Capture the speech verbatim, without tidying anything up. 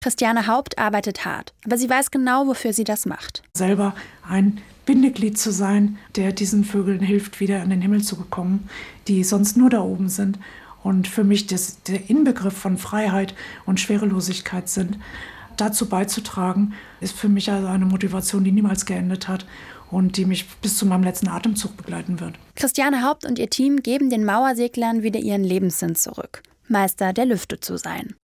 Christiane Haupt arbeitet hart, aber sie weiß genau, wofür sie das macht. Selber ein Bindeglied zu sein, der diesen Vögeln hilft, wieder in den Himmel zu kommen, die sonst nur da oben sind und für mich das, der Inbegriff von Freiheit und Schwerelosigkeit sind. Dazu beizutragen, ist für mich also eine Motivation, die niemals geendet hat und die mich bis zu meinem letzten Atemzug begleiten wird. Christiane Haupt und ihr Team geben den Mauerseglern wieder ihren Lebenssinn zurück, Meister der Lüfte zu sein.